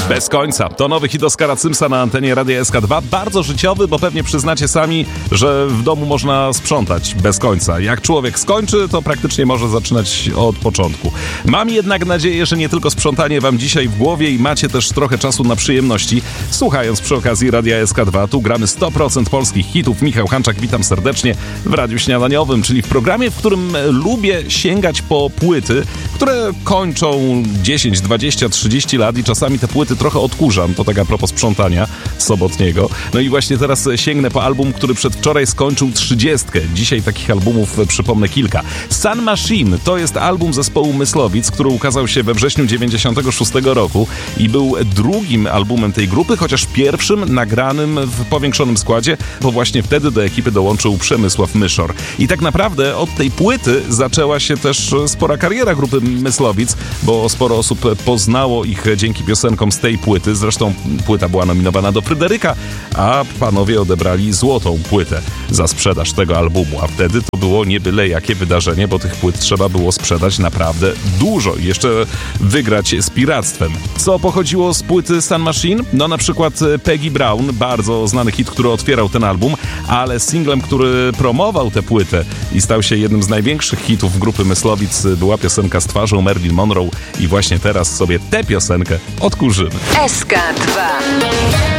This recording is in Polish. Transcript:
Bez końca. To nowy hit Oskara Symsa na antenie Radia SK2. Bardzo życiowy, bo pewnie przyznacie sami, że w domu można sprzątać bez końca. Jak człowiek skończy, to praktycznie może zaczynać od początku. Mam jednak nadzieję, że nie tylko sprzątanie wam dzisiaj w głowie i macie też trochę czasu na przyjemności, słuchając przy okazji Radia SK2. Tu gramy 100% polskich hitów. Michał Hanczak, witam serdecznie w Radiu Śniadaniowym, czyli w programie, w którym lubię sięgać po płyty, które kończą 10, 20, 30 lat i czasami te płyty trochę odkurzam, to tak a propos sprzątania sobotniego. No i właśnie teraz sięgnę po album, który przedwczoraj skończył 30. Dzisiaj takich albumów przypomnę kilka. Sun Machine to jest album zespołu Myslowic, który ukazał się we wrześniu 96 roku i był drugim albumem tej grupy, chociaż pierwszym nagranym w powiększonym składzie, bo właśnie wtedy do ekipy dołączył Przemysław Myszor. I tak naprawdę od tej płyty zaczęła się też spora kariera grupy Myslowic, bo sporo osób poznało ich dzięki piosenkom z tej płyty. Zresztą płyta była nominowana do Fryderyka, a panowie odebrali złotą płytę za sprzedaż tego albumu. A wtedy to było nie byle jakie wydarzenie, bo tych płyt trzeba było sprzedać naprawdę dużo i jeszcze wygrać z piractwem. Co pochodziło z płyty Sun Machine? No na przykład Peggy Brown, bardzo znany hit, który otwierał ten album, ale singlem, który promował tę płytę i stał się jednym z największych hitów grupy Myslowic, była piosenka z twarzą Marilyn Monroe i właśnie teraz sobie tę piosenkę odkurzymy. SK2